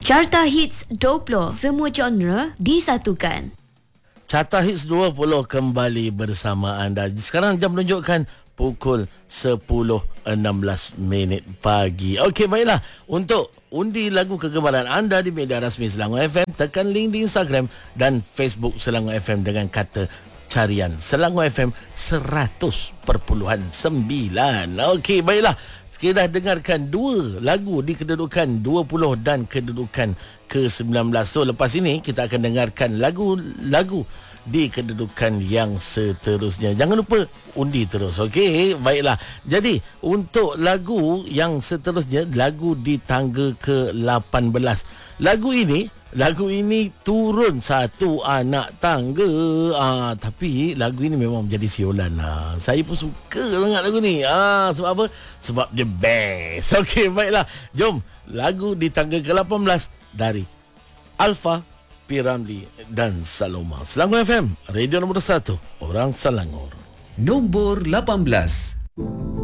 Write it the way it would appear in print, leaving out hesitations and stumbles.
Carta Hits 20, semua genre disatukan. Carta Hits 20 kembali bersama anda. Sekarang jam menunjukkan pukul 10.16 pagi. Okey, baiklah. Untuk undi lagu kegemaran anda di media rasmi Selangor FM, tekan link di Instagram dan Facebook Selangor FM dengan kata carian Selangor FM 100.9. Okey, baiklah. Kita dah dengarkan dua lagu di kedudukan 20 dan kedudukan ke-19. So lepas ini kita akan dengarkan lagu-lagu di kedudukan yang seterusnya. Jangan lupa undi terus. Okey, baiklah. Jadi untuk lagu yang seterusnya, lagu di tangga ke-18. Lagu ini turun satu anak tangga. Tapi lagu ini memang menjadi siulan. Saya pun suka sangat lagu ni. Sebab apa? Sebab dia best. Okey, baiklah. Jom, lagu di tangga ke-18 dari Alfa, P. Ramlee dan Saloma. Selangor FM, radio nombor 1, orang Selangor. Nombor 18.